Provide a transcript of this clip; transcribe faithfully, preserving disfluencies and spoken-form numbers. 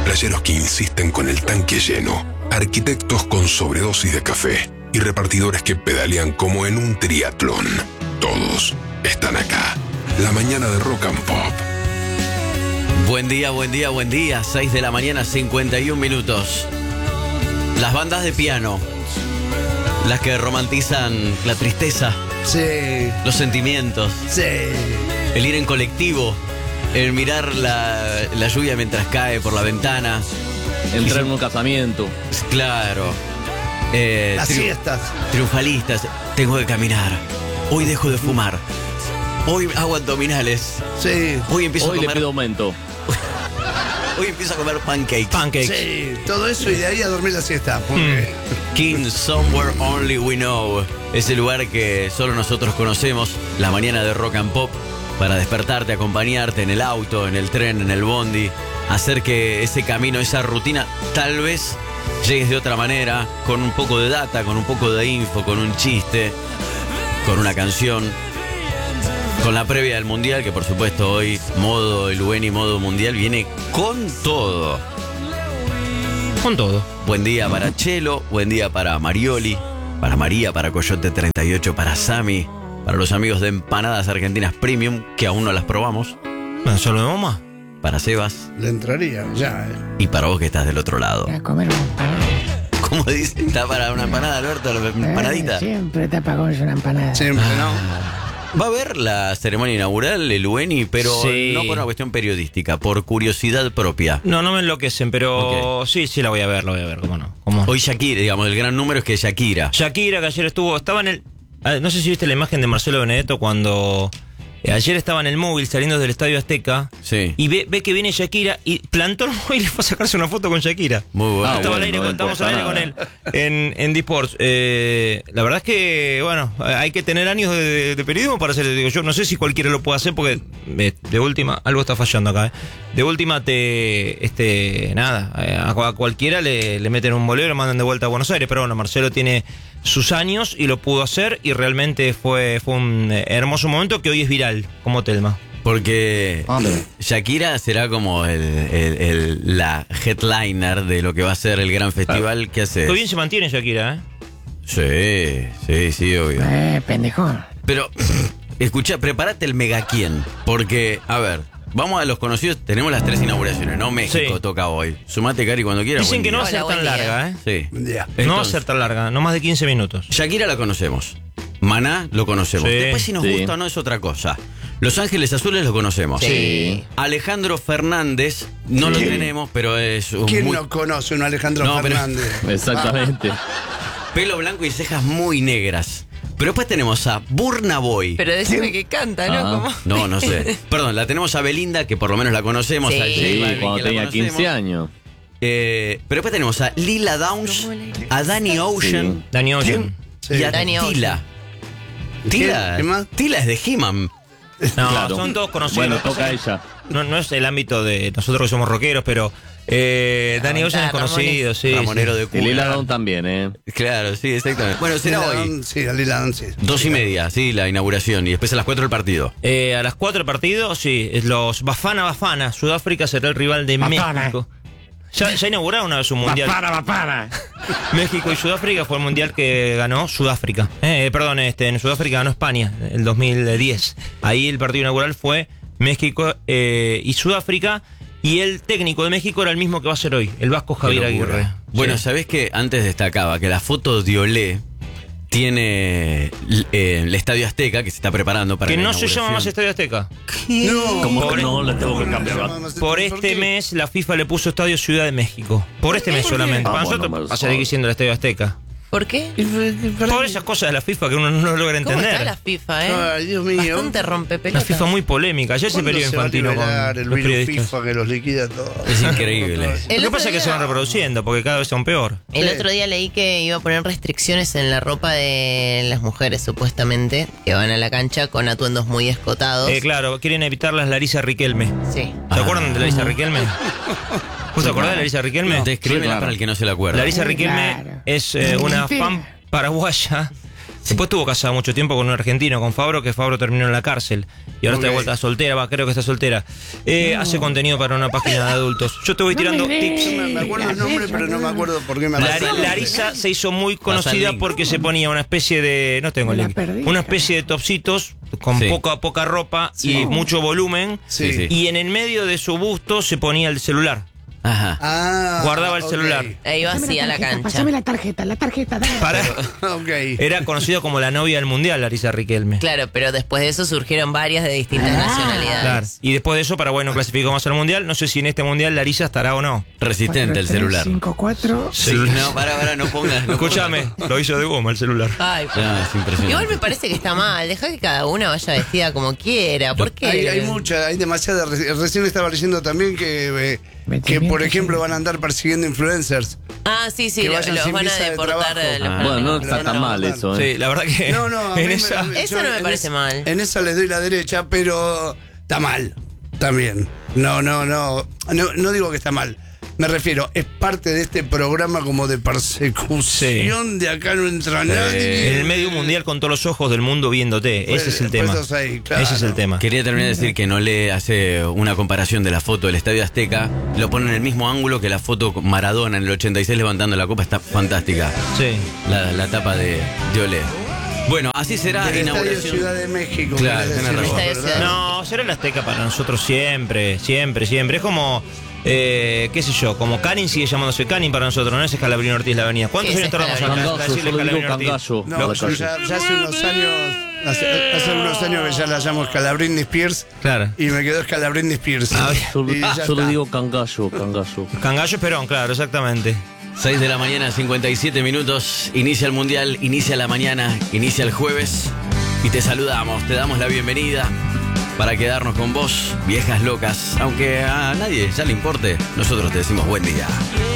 playeros que insisten con el tanque lleno, arquitectos con sobredosis de café y repartidores que pedalean como en un triatlón. Todos están acá. La mañana de Rock and Pop. Buen día, buen día, buen día. seis de la mañana, cincuenta y un minutos. Las bandas de piano, las que romantizan la tristeza, Sí. los sentimientos, Sí. el ir en colectivo, el mirar la, la lluvia mientras cae por la ventana. Entrar en un casamiento. Claro. Eh, Las triu- siestas. Triunfalistas. Tengo que caminar. Hoy dejo de fumar. Hoy hago abdominales. Sí. Hoy empiezo Hoy a le comer. pido aumento. Hoy empiezo a comer pancakes. Pancakes. Sí. Todo eso y de ahí a dormir la siesta. Porque King Somewhere Only We Know. Ese lugar que solo nosotros conocemos. La mañana de Rock and Pop. Para despertarte, acompañarte en el auto, en el tren, en el bondi. Hacer que ese camino, esa rutina, tal vez llegues de otra manera. Con un poco de data, con un poco de info, con un chiste, con una canción. Con la previa del Mundial, que por supuesto hoy, modo el U N I, modo Mundial, viene con todo. Con todo. Buen día para Chelo, buen día para Marioli, para María, para Coyote treinta y ocho, para Sami, para los amigos de Empanadas Argentinas Premium, que aún no las probamos, Bueno, ¿solo de mamá? para Sebas le entraría ya, eh. y para vos que estás del otro lado. A comer una empanada. ¿Cómo dice? ¿Está para una empanada, Alberto? ¿La empanadita? Eh, siempre está para comerse una empanada. Siempre, ¿no? Va a haber la ceremonia inaugural, el U N I, pero Sí. no por una cuestión periodística, por curiosidad propia. No, no me enloquecen, pero sí, sí la voy a ver, la voy a ver, cómo no. ¿Cómo? Hoy Shakira, digamos, el gran número es que Shakira. Shakira, que ayer estuvo, estaba en el... ah, No sé si viste la imagen de Marcelo Benedetto cuando... eh, ayer estaba en el móvil saliendo del Estadio Azteca. Sí. Y ve, ve que viene Shakira y plantó el móvil y fue a sacarse una foto con Shakira. Muy bueno. Ah, Estaba al bueno, aire, no estamos importa al aire con él nada. en, en D-Sports. Eh, la verdad es que, bueno, hay que tener años de, de- de periodismo para hacer. Digo, yo no sé si cualquiera lo puede hacer porque, eh, de última, algo está fallando acá. eh. De última, te. este Nada, eh, a, a cualquiera le, le meten un bolero y lo mandan de vuelta a Buenos Aires. Pero bueno, Marcelo tiene sus años y lo pudo hacer y realmente fue, fue un eh, hermoso momento que hoy es viral, como Telma. Porque Hombre. Shakira será como el, el- el- la headliner de lo que va a ser el gran festival que hace. Muy bien se mantiene Shakira, ¿eh? Sí, sí, sí, obvio. Eh, pendejón. Pero, escucha, prepárate el mega quién. Porque, a ver, vamos a los conocidos. Tenemos las tres inauguraciones, ¿no? México Sí. toca hoy. Sumate, Cari, cuando quieras. Dicen buen que no día. va a ser Hola, tan buen día. larga, ¿eh? Sí. Buen día. No va a Entonces, ser tan larga, no más de quince minutos. Shakira la conocemos. Maná lo conocemos. Sí. Después si nos Sí. gusta o no es otra cosa. Los Ángeles Azules lo conocemos. Sí. Alejandro Fernández no lo ¿Quién? tenemos, pero es un ¿Quién muy no conoce a un Alejandro No, pero- Fernández? Exactamente. pelo blanco y cejas muy negras. Pero después tenemos a Burna Boy. Pero decime que canta, ¿no? Ah. Como- No, no sé. Perdón, la tenemos a Belinda, que por lo menos la conocemos. Sí. A J Sí, Balvin, cuando que la tenía conocemos. quince años. Eh, pero después tenemos a Lila Downs, a Danny Ocean Danny Ocean. Sí. y a Danny Ocean. Tila. Tila, ¿Qué más? Tila es de He-Man. No, Claro. son todos conocidos. Bueno, Lo que toca pasa a es que ella. No, no es el ámbito de nosotros que somos rockeros, pero eh, Danny Ocean es Ramones. conocido, sí. Ramonero sí. de Y cuna. Lila Downs también, ¿eh? Claro, sí, exactamente. Bueno, será Lila hoy. Downs, Sí, a Lila Downs, sí. Dos y media, sí, la inauguración. Y después a las cuatro el partido. Eh, a las cuatro el partido, sí, es los Bafana Bafana. Sudáfrica será el rival de Bafana. México. Ya, ya inauguraron una vez un mundial. México y Sudáfrica fue el mundial que ganó Sudáfrica. Eh, perdón, este, en Sudáfrica ganó España, el dos mil diez. Ahí el partido inaugural fue México eh, y Sudáfrica. Y el técnico de México era el mismo que va a ser hoy, el vasco Javier Qué locura. Aguirre. Bueno, Sí. ¿sabés que antes destacaba que la foto de Olé tiene eh, el Estadio Azteca que se está preparando para Que la no se llama más inauguración? Estadio Azteca. No, ¿Cómo Por que no? el- Le tengo que cambiar. Por este mes la FIFA le puso Estadio Ciudad de México. Por este mes solamente. Ah, Para bueno, nosotros me- va a seguir siendo el Estadio Azteca. ¿Por qué? Por esas cosas de la FIFA que uno no logra ¿Cómo está entender. la FIFA, eh? Ay, Dios mío. Bastante rompe La pelota. FIFA muy polémica. Ayer se ¿Cuándo peleó se va a Infantino con liberar el los virus periodistas. FIFA que los liquida todos? Es increíble. El Lo que otro pasa es que día- se van reproduciendo porque cada vez son peor. El Sí. otro día leí que iba a poner restricciones en la ropa de las mujeres, supuestamente, que van a la cancha con atuendos muy escotados. Eh, claro, quieren evitar las Larisa Riquelme. Sí. ¿Se Ah. acuerdan de Larisa Riquelme? ¿Vos te acordás de Larisa Riquelme? Descríbela Sí, claro. para el que no se la acuerda. Larisa Sí, Riquelme claro. es eh, una Mentira. fan paraguaya Después estuvo casada mucho tiempo con un argentino, con Fabro, que Fabro terminó en la cárcel. Y ahora Ok. está de vuelta soltera, va, creo que está soltera. Eh, Hace contenido para una página de adultos. Yo te voy No tirando me tips. des. Me, me acuerdo el nombre, pero no me acuerdo por qué me Lari- acuerdo. Larisa se hizo muy Pasa el conocida link. porque se ponía una especie de. No tengo el Me la link. perdí, Una cara. especie de topsitos con Sí. poca, poca ropa Sí. y mucho volumen. Sí. Sí, sí. Y en el medio de su busto se ponía el celular. Ajá. Ah, Guardaba el ok. celular. E iba así a la tarjeta, cancha. Pasame la tarjeta, la tarjeta, dale. Para, Ok. era conocida como la novia del mundial, Larisa Riquelme. Claro, pero después de eso surgieron varias de distintas Ah. nacionalidades. Claro. Y después de eso, Paraguay no clasificó más al mundial. No sé si en este mundial Larisa estará o no. Resistente el celular. cinco cuatro Sí. No, para, para, no pongas. No Escúchame, lo hizo de goma el celular. Ay, pongas. No, es impresionante. igual me parece que está mal. Deja que cada una vaya vestida como quiera. ¿Por qué? Hay, hay mucha, hay demasiada. Reci- Recién estaba leyendo también que, eh, que Metimiento, por ejemplo, sí. van a andar persiguiendo influencers. Ah, sí, sí, Que lo- vayan los sin van a visa de deportar. trabajo. eh, los Ah. van a- Bueno, no Le está van a tan mal matar. eso, ¿eh? Sí, la verdad que No, no, a mí en me- esa. Eso yo no me en parece es- mal. En esa les doy la derecha, pero está mal también. No, no, no, no, no digo que está mal. Me refiero, es parte de este programa como de persecución de acá no entra nadie. En el medio mundial con todos los ojos del mundo viéndote. Ese es el tema. Puestos ahí, claro. Ese es el tema. Quería terminar de decir que no le hace una comparación de la foto del Estadio Azteca. Lo pone en el mismo ángulo que la foto con Maradona en el ochenta y seis levantando la copa. Está fantástica. Sí. La, la tapa de, de Olé. Bueno, así será Del Estadio inauguración. Ciudad de México. Claro, querés tenés decir, razón. Estadio ¿verdad? Ciudad- No, será el Azteca para nosotros siempre, siempre, siempre. Es como, eh, qué sé yo, como Canin sigue llamándose Canin para nosotros, no es Escalabrín Ortiz la avenida. ¿Cuántos ¿Qué años es tardamos acá Escalabrín? en Cangallo, decirle yo lo digo Escalabrín Ortiz? Cangallo. No, Lo yo callo. ya, ya hace unos años, hace, hace unos años que ya la llamo Scalabrini Spears Claro. y me quedó Scalabrini Spears. Ah, Yo, Y ya yo lo está. digo cangallo, cangallo. Cangallo Perón, claro, exactamente. seis de la mañana, cincuenta y siete minutos. Inicia el mundial, inicia la mañana, inicia el jueves. Y te saludamos, te damos la bienvenida para quedarnos con vos, viejas locas. Aunque a nadie ya le importe, nosotros te decimos buen día.